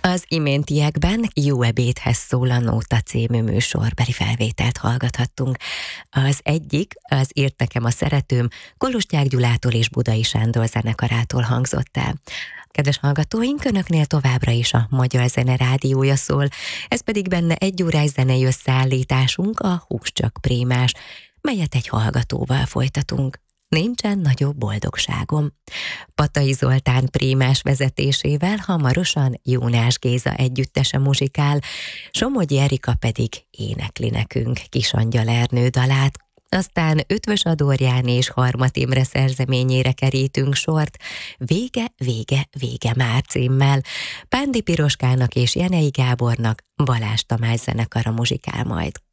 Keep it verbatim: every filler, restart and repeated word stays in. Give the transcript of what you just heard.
Az iméntiekben Jó ebédhez szól a Nóta című műsorbeli felvételt hallgathattunk. Az egyik, az Írt nekem a szeretőm, Kolostyák Gyulától és Budai Sándor zenekarától hangzott el. Kedves hallgatóink, önöknél továbbra is a Magyar Zene Rádiója szól, ez pedig benne egy órás zenei összeállításunk, a Hús csak prémás, melyet egy hallgatóval folytatunk. Nincsen nagyobb boldogságom. Patay Zoltán prémás vezetésével hamarosan Jónás Géza együttese muzsikál, Somogyi Erika pedig énekli nekünk Kisangyal Ernő dalát. Aztán Ötvös Adorján és Harmat Imre szerzeményére kerítünk sort, Vége, vége, vége már címmel. Pándi Piroskának és Jenei Gábornak Balázs Tamás zenekara muzsikál majd.